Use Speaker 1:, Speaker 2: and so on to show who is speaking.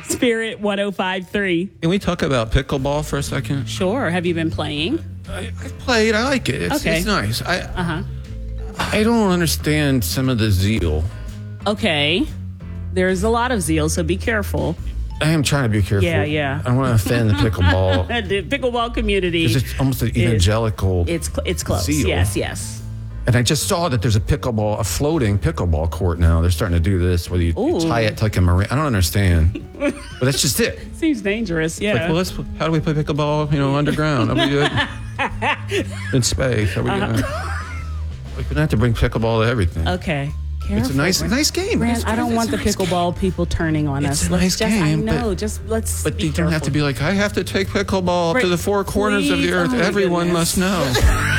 Speaker 1: Spirit 105.3.
Speaker 2: Can we talk about pickleball for a second?
Speaker 1: Sure. Have you been playing?
Speaker 2: I played. I like it. It's nice. I don't understand some of the zeal.
Speaker 1: Okay. There's a lot of zeal, so be careful.
Speaker 2: I am trying to be careful.
Speaker 1: Yeah.
Speaker 2: I don't want to offend the pickleball.
Speaker 1: The pickleball community.
Speaker 2: It's almost an evangelical
Speaker 1: It's close.
Speaker 2: zeal.
Speaker 1: Yes.
Speaker 2: And I just saw that there's a floating pickleball court now. They're starting to do this where you tie it to like a marine. I don't understand. But that's just it.
Speaker 1: Seems dangerous, yeah.
Speaker 2: Like, well, how do we play pickleball, underground? Are we good? In space, are we good? We're going to have to bring pickleball to everythall.
Speaker 1: Okay.
Speaker 2: It's a nice game.
Speaker 1: Rand, I don't want the pickleball people turning on us.
Speaker 2: It's a nice game.
Speaker 1: I know. Let's.
Speaker 2: But you don't have to be like, I have to take pickleball to the four corners of the earth. Everyone must know.